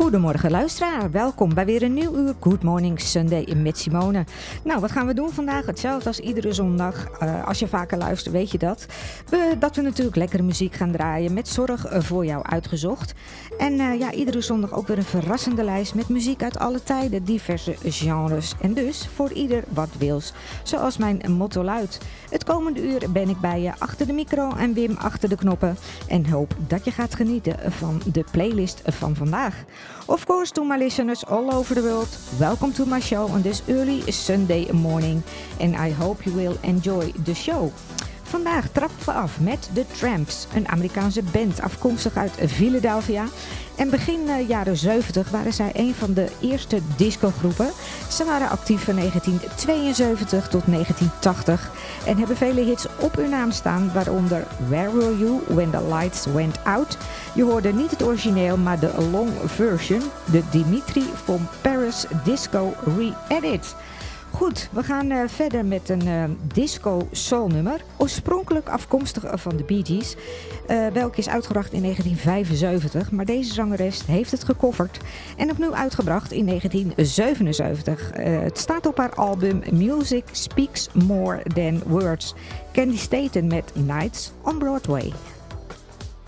Goedemorgen luisteraar, welkom bij weer een nieuw uur Good Morning Sunday met Simone. Nou, wat gaan we doen vandaag? Hetzelfde als iedere zondag. Als je vaker luistert, weet je dat. Dat we natuurlijk lekkere muziek gaan draaien met zorg voor jou uitgezocht. En iedere zondag ook weer een verrassende lijst met muziek uit alle tijden, diverse genres. En dus voor ieder wat wils. Zoals mijn motto luidt. Het komende uur ben ik bij je achter de micro en Wim achter de knoppen. En hoop dat je gaat genieten van de playlist van vandaag. Of course, to my listeners all over the world, welcome to my show on this early Sunday morning. And I hope you will enjoy the show. Vandaag trappen we af met The Tramps, een Amerikaanse band afkomstig uit Philadelphia. En begin jaren 70 waren zij een van de eerste discogroepen. Ze waren actief van 1972 tot 1980 en hebben vele hits op hun naam staan, waaronder Where Were You When The Lights Went Out. Je hoorde niet het origineel, maar de long version, de Dimitri from Paris Disco Re-Edit. Goed, we gaan verder met een disco soul nummer. Oorspronkelijk afkomstig van de Bee Gees. Welke is uitgebracht in 1975. Maar deze zangeres heeft het gecoverd. En opnieuw uitgebracht in 1977. Het staat op haar album Music Speaks More Than Words. Candy Staten met Nights on Broadway.